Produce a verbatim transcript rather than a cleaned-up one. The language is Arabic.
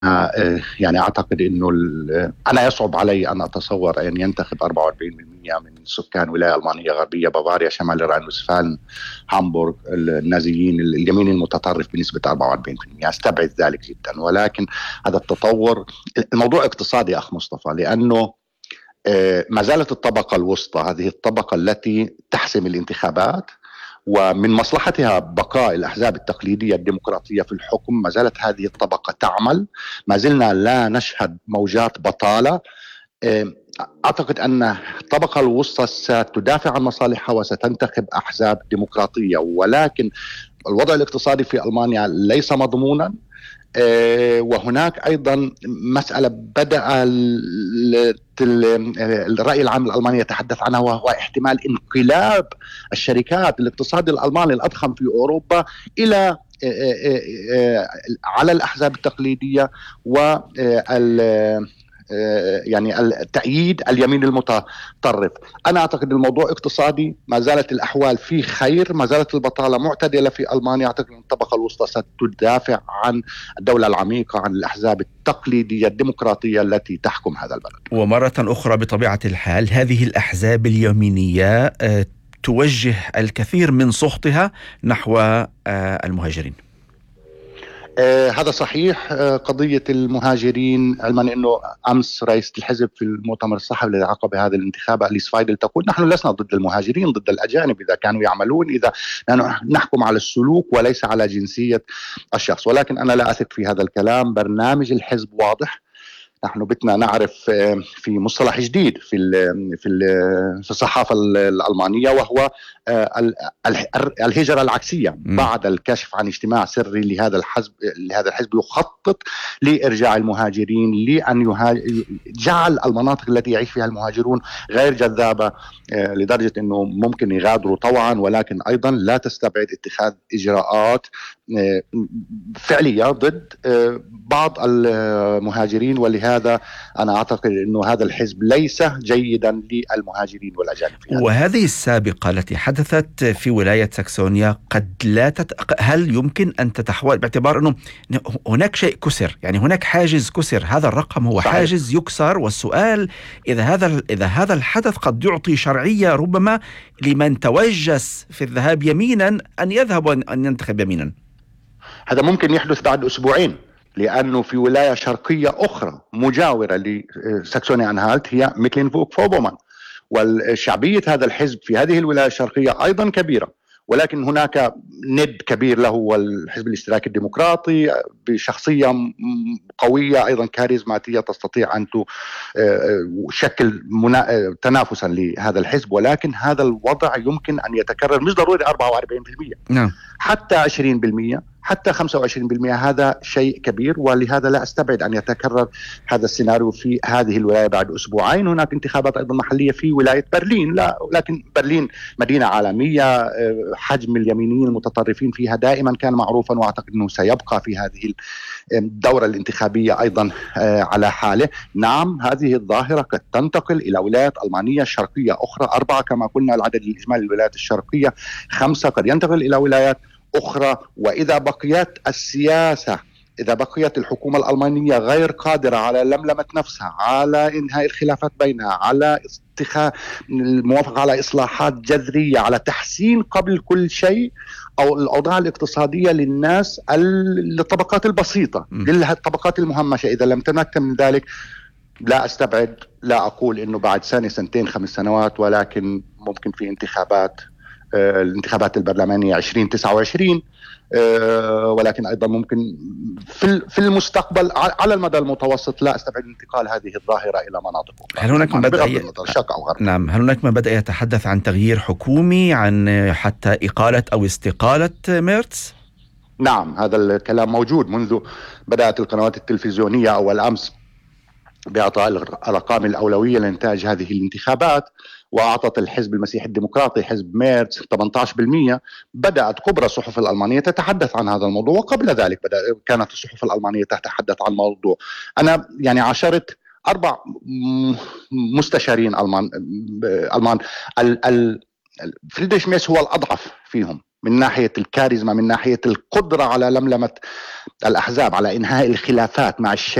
آه، يعني أعتقد أنه أنا يصعب علي أن أتصور أن ينتخب أربعة وأربعين بالمئة من سكان ولاية ألمانية غربية بافاريا شمال راين وستفالن هامبورغ النازيين اليمين المتطرف بنسبة أربعة وأربعين بالمئة. أستبعد ذلك جدا، ولكن هذا التطور الموضوع اقتصادي أخ مصطفى، لأنه ما زالت الطبقة الوسطى هذه الطبقة التي تحسم الانتخابات ومن مصلحتها بقاء الأحزاب التقليدية الديمقراطية في الحكم. ما زالت هذه الطبقة تعمل، ما زلنا لا نشهد موجات بطالة. أعتقد أن الطبقة الوسطى ستدافع عن مصالحها وستنتخب أحزاب ديمقراطية، ولكن الوضع الاقتصادي في ألمانيا ليس مضمونا. وهناك أيضا مسألة بدأ الرأي العام الألماني يتحدث عنها، وهو احتمال انقلاب الشركات الاقتصاد الألماني الأضخم في أوروبا إلى على الأحزاب التقليدية وال يعني التأييد اليمين المتطرف. أنا أعتقد الموضوع اقتصادي، ما زالت الأحوال فيه خير، ما زالت البطالة معتدلة في ألمانيا. أعتقد أن الطبقة الوسطى ستدافع عن الدولة العميقة، عن الأحزاب التقليدية الديمقراطية التي تحكم هذا البلد. ومرة أخرى بطبيعة الحال هذه الأحزاب اليمينية توجه الكثير من سخطها نحو المهاجرين. آه هذا صحيح. آه قضية المهاجرين، علما أنه أمس رئيسة الحزب في المؤتمر الصحفي الذي عقب هذا الانتخاب أليس فايدل تقول نحن لسنا ضد المهاجرين، ضد الأجانب إذا كانوا يعملون، إذا نحكم على السلوك وليس على جنسية الشخص. ولكن أنا لا أثق في هذا الكلام. برنامج الحزب واضح. نحن بدنا نعرف في مصطلح جديد في في في الصحافة الألمانية، وهو الهجرة العكسية. بعد الكشف عن اجتماع سري لهذا الحزب لهذا الحزب يخطط لإرجاع المهاجرين، لأن يجعل المناطق التي يعيش فيها المهاجرون غير جذابة، لدرجة أنه ممكن يغادروا طوعا، ولكن أيضا لا تستبعد اتخاذ إجراءات فعلية ضد بعض المهاجرين. ولهذا أنا أعتقد أنه هذا الحزب ليس جيدا للمهاجرين والأجانب. وهذه السابقة التي حدثت في ولاية ساكسونيا قد لا تت... هل يمكن أن تتحول، باعتبار أنه هناك شيء كسر، يعني هناك حاجز كسر، هذا الرقم هو صحيح. حاجز يكسر، والسؤال إذا هذا إذا هذا الحدث قد يعطي شرعية ربما لمن توجس في الذهاب يمينا أن يذهب أن ينتخب يمينا. هذا ممكن يحدث بعد أسبوعين، لأنه في ولاية شرقية أخرى مجاورة لساكسونيا أنهالت هي ميكلينفوك فوربومان، والشعبية هذا الحزب في هذه الولاية الشرقية أيضا كبيرة. ولكن هناك ند كبير له والحزب الاشتراكي الديمقراطي بشخصية قوية أيضا كاريزماتية تستطيع أن تشكل تنافسا لهذا الحزب. ولكن هذا الوضع يمكن أن يتكرر، مش ضروري أربعة وأربعين بالمئة، نعم. حتى عشرين بالمئة، حتى خمسة وعشرين بالمئة، هذا شيء كبير. ولهذا لا أستبعد أن يتكرر هذا السيناريو في هذه الولاية بعد أسبوعين. هناك انتخابات أيضا محلية في ولاية برلين، لا لكن برلين مدينة عالمية، حجم اليمينيين المتطرفين فيها دائما كان معروفا، وأعتقد أنه سيبقى في هذه الدورة الانتخابية أيضا على حاله. نعم، هذه الظاهرة قد تنتقل إلى ولايات ألمانية شرقية أخرى، أربعة كما قلنا العدد الإجمالي للولايات الشرقية، خمسة قد ينتقل إلى ولايات أخرى. وإذا بقيت السياسة، إذا بقيت الحكومة الألمانية غير قادرة على لملمة نفسها، على إنهاء الخلافات بينها، على اتخاذ الموافقة على إصلاحات جذرية، على تحسين قبل كل شيء أو الأوضاع الاقتصادية للناس، للطبقات البسيطة، للطبقات المهمشة، إذا لم تمكن من ذلك، لا أستبعد، لا أقول إنه بعد سنة سنتين خمس سنوات، ولكن ممكن في انتخابات الانتخابات البرلمانية عشرين تسعة وعشرين، ولكن أيضا ممكن في في المستقبل على المدى المتوسط لا أستبعد انتقال هذه الظاهرة إلى مناطق أخرى. هل هناك من بدأ ي... نعم هل هناك من بدأ يتحدث عن تغيير حكومي، عن حتى إقالة أو استقالة ميرتس؟ نعم، هذا الكلام موجود منذ بدأت القنوات التلفزيونية أول أمس بإعطاء الأرقام الأولوية لإنتاج هذه الانتخابات، وأعطت الحزب المسيحي الديمقراطي حزب ميرتس ثمانية عشر بالمئة. بدأت كبرى الصحف الألمانية تتحدث عن هذا الموضوع، وقبل ذلك بدأ كانت الصحف الألمانية تتحدث عن الموضوع. أنا يعني عاشرت أربع مستشارين ألمان ألمان فريدريش ميرتس هو الأضعف فيهم، من ناحية الكاريزما، من ناحية القدرة على لملمة الأحزاب، على إنهاء الخلافات مع الشيء